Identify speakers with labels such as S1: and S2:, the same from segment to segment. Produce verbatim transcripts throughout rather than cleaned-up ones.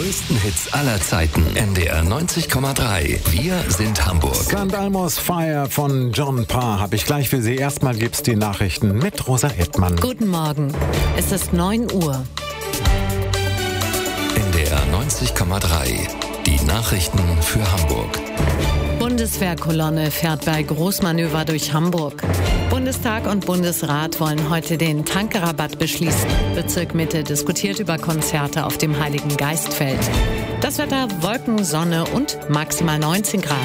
S1: größten Hits aller Zeiten. N D R neunzig Komma drei. Wir sind Hamburg.
S2: St. Elmo's Fire von John Parr habe ich gleich für Sie. Erstmal gibt's die Nachrichten mit Rosa Hetmann.
S3: Guten Morgen. Es ist neun Uhr.
S1: N D R neunzig Komma drei. Die Nachrichten für Hamburg.
S3: Bundeswehrkolonne fährt bei Großmanöver durch Hamburg. Bundestag und Bundesrat wollen heute den Tankrabatt beschließen. Bezirk Mitte diskutiert über Konzerte auf dem Heiligen Geistfeld. Das Wetter: Wolken, Sonne und maximal neunzehn Grad.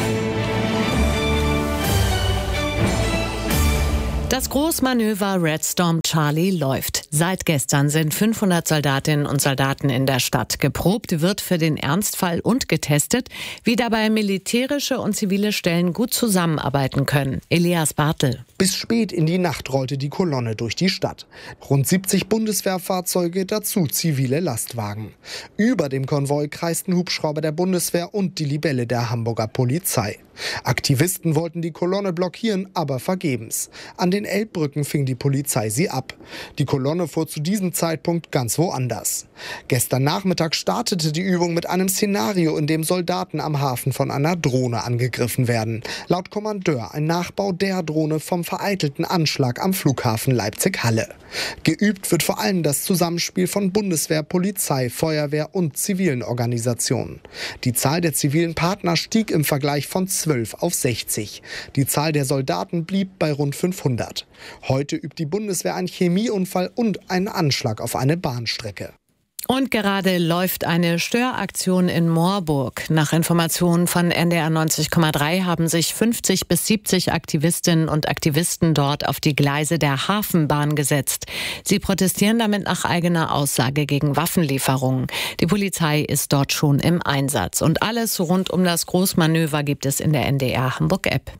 S3: Das Großmanöver Red Storm Charlie läuft. Seit gestern sind fünfhundert Soldatinnen und Soldaten in der Stadt. Geprobt wird für den Ernstfall und getestet, wie dabei militärische und zivile Stellen gut zusammenarbeiten können. Elias Bartel.
S4: Bis spät in die Nacht rollte die Kolonne durch die Stadt. Rund siebzig Bundeswehrfahrzeuge, dazu zivile Lastwagen. Über dem Konvoi kreisten Hubschrauber der Bundeswehr und die Libelle der Hamburger Polizei. Aktivisten wollten die Kolonne blockieren, aber vergebens. An den Elbbrücken fing die Polizei sie ab. Die Kolonne fuhr zu diesem Zeitpunkt ganz woanders. Gestern Nachmittag startete die Übung mit einem Szenario, in dem Soldaten am Hafen von einer Drohne angegriffen werden. Laut Kommandeur ein Nachbau der Drohne vom vereitelten Anschlag am Flughafen Leipzig-Halle. Geübt wird vor allem das Zusammenspiel von Bundeswehr, Polizei, Feuerwehr und zivilen Organisationen. Die Zahl der zivilen Partner stieg im Vergleich von zwölf auf sechzig. Die Zahl der Soldaten blieb bei rund fünfhundert. Heute übt die Bundeswehr einen Chemieunfall und einen Anschlag auf eine Bahnstrecke.
S3: Und gerade läuft eine Störaktion in Moorburg. Nach Informationen von N D R neunzig Komma drei haben sich fünfzig bis siebzig Aktivistinnen und Aktivisten dort auf die Gleise der Hafenbahn gesetzt. Sie protestieren damit nach eigener Aussage gegen Waffenlieferungen. Die Polizei ist dort schon im Einsatz. Und alles rund um das Großmanöver gibt es in der N D R Hamburg-App.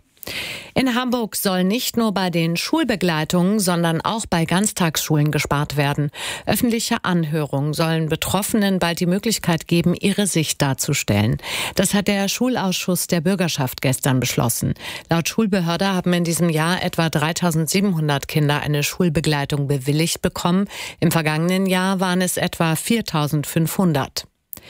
S3: In Hamburg soll nicht nur bei den Schulbegleitungen, sondern auch bei Ganztagsschulen gespart werden. Öffentliche Anhörungen sollen Betroffenen bald die Möglichkeit geben, ihre Sicht darzustellen. Das hat der Schulausschuss der Bürgerschaft gestern beschlossen. Laut Schulbehörde haben in diesem Jahr etwa dreitausendsiebenhundert Kinder eine Schulbegleitung bewilligt bekommen. Im vergangenen Jahr waren es etwa viertausendfünfhundert.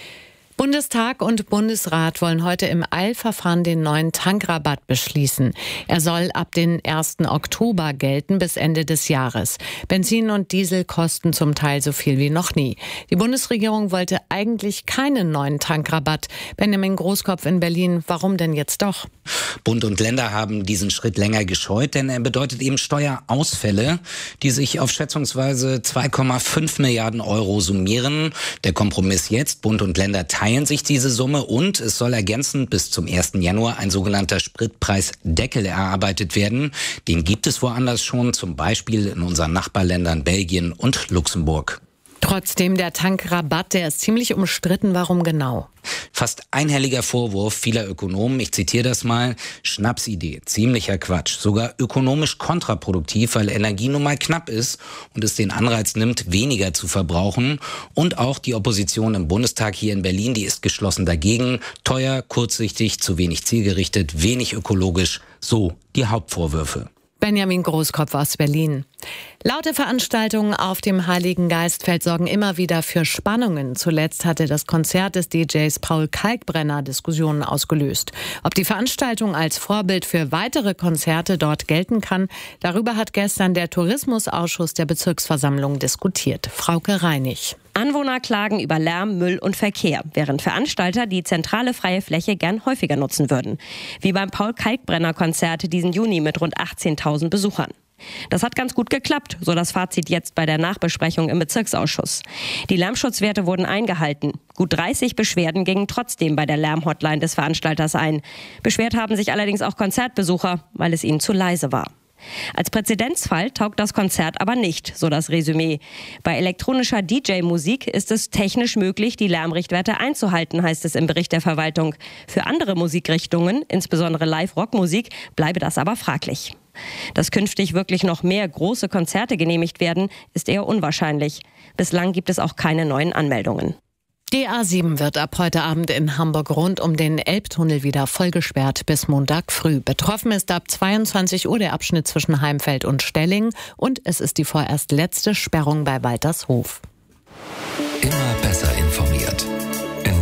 S3: Bundestag und Bundesrat wollen heute im Eilverfahren den neuen Tankrabatt beschließen. Er soll ab den ersten Oktober gelten bis Ende des Jahres. Benzin und Diesel kosten zum Teil so viel wie noch nie. Die Bundesregierung wollte eigentlich keinen neuen Tankrabatt. Benjamin Großkopf in Berlin, warum denn jetzt doch?
S5: Bund und Länder haben diesen Schritt länger gescheut, denn er bedeutet eben Steuerausfälle, die sich auf schätzungsweise zwei Komma fünf Milliarden Euro summieren. Der Kompromiss jetzt: Bund und Länder teilen sich diese Summe und es soll ergänzend bis zum ersten Januar ein sogenannter Spritpreisdeckel erarbeitet werden. Den gibt es woanders schon, zum Beispiel in unseren Nachbarländern Belgien und Luxemburg.
S3: Trotzdem, der Tankrabatt, der ist ziemlich umstritten. Warum genau?
S5: Fast einhelliger Vorwurf vieler Ökonomen, ich zitiere das mal: Schnapsidee, ziemlicher Quatsch, sogar ökonomisch kontraproduktiv, weil Energie nun mal knapp ist und es den Anreiz nimmt, weniger zu verbrauchen. Und auch die Opposition im Bundestag hier in Berlin, die ist geschlossen dagegen. Teuer, kurzsichtig, zu wenig zielgerichtet, wenig ökologisch, so die Hauptvorwürfe.
S3: Benjamin Großkopf aus Berlin. Laute Veranstaltungen auf dem Heiligen Geistfeld sorgen immer wieder für Spannungen. Zuletzt hatte das Konzert des D Js Paul Kalkbrenner Diskussionen ausgelöst. Ob die Veranstaltung als Vorbild für weitere Konzerte dort gelten kann, darüber hat gestern der Tourismusausschuss der Bezirksversammlung diskutiert. Frauke Reinig.
S6: Anwohner klagen über Lärm, Müll und Verkehr, während Veranstalter die zentrale freie Fläche gern häufiger nutzen würden. Wie beim Paul Kalkbrenner Konzert diesen Juni mit rund achtzehntausend Besuchern. Das hat ganz gut geklappt, so das Fazit jetzt bei der Nachbesprechung im Bezirksausschuss. Die Lärmschutzwerte wurden eingehalten. Gut dreißig Beschwerden gingen trotzdem bei der Lärmhotline des Veranstalters ein. Beschwert haben sich allerdings auch Konzertbesucher, weil es ihnen zu leise war. Als Präzedenzfall taugt das Konzert aber nicht, so das Resümee. Bei elektronischer D J-Musik ist es technisch möglich, die Lärmrichtwerte einzuhalten, heißt es im Bericht der Verwaltung. Für andere Musikrichtungen, insbesondere Live-Rock-Musik, bleibe das aber fraglich. Dass künftig wirklich noch mehr große Konzerte genehmigt werden, ist eher unwahrscheinlich. Bislang gibt es auch keine neuen Anmeldungen.
S3: Die A sieben wird ab heute Abend in Hamburg rund um den Elbtunnel wieder vollgesperrt bis Montag früh. Betroffen ist ab zweiundzwanzig Uhr der Abschnitt zwischen Heimfeld und Stelling und es ist die vorerst letzte Sperrung bei Waltershof.
S1: Immer besser informiert.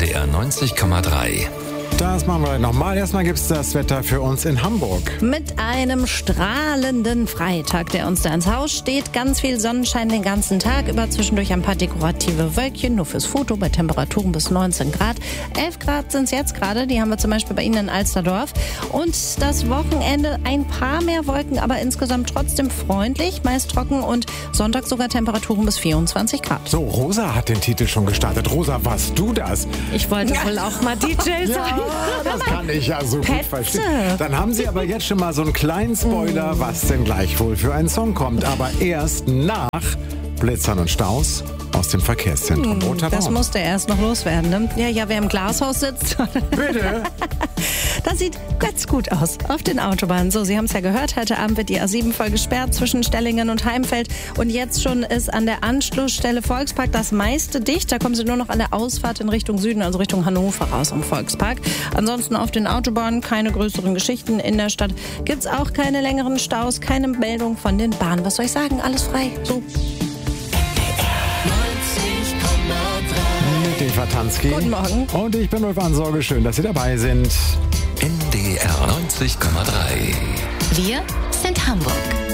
S1: R neunzig Komma drei.
S2: Das machen wir nochmal. Erstmal gibt es das Wetter für uns in Hamburg.
S7: Mit einem strahlenden Freitag, der uns da ins Haus steht. Ganz viel Sonnenschein den ganzen Tag über. Zwischendurch ein paar dekorative Wölkchen, nur fürs Foto, bei Temperaturen bis neunzehn Grad. elf Grad sind es jetzt gerade. Die haben wir zum Beispiel bei Ihnen in Alsterdorf. Und das Wochenende ein paar mehr Wolken, aber insgesamt trotzdem freundlich. Meist trocken und Sonntag sogar Temperaturen bis vierundzwanzig Grad.
S2: So, Rosa hat den Titel schon gestartet. Rosa, warst du das?
S7: Ich wollte wohl auch mal D J sein.
S2: Ja, das kann ich ja so
S7: Petze.
S2: gut verstehen. Dann haben Sie aber jetzt schon mal so einen kleinen Spoiler, was denn gleich wohl für ein Song kommt. Aber erst nach Blitzern und Staus aus dem Verkehrszentrum Roter
S7: Das
S2: Baum.
S7: musste erst noch loswerden, ne? Ja, ja, wer im Glashaus sitzt.
S2: Bitte?
S7: Das sieht ganz gut aus auf den Autobahnen. So, Sie haben es ja gehört, heute Abend wird die A sieben voll gesperrt zwischen Stellingen und Heimfeld. Und jetzt schon ist an der Anschlussstelle Volkspark das meiste dicht. Da kommen Sie nur noch an der Ausfahrt in Richtung Süden, also Richtung Hannover raus am Volkspark. Ansonsten auf den Autobahnen keine größeren Geschichten. In der Stadt gibt es auch keine längeren Staus, keine Meldung von den Bahnen. Was soll ich sagen? Alles frei. So.
S2: Mit dem Vertanski.
S7: Guten Morgen.
S2: Und ich bin Ulf Ansorge. Schön, dass Sie dabei sind.
S1: N D R neunzig Komma drei.
S3: Wir sind Hamburg.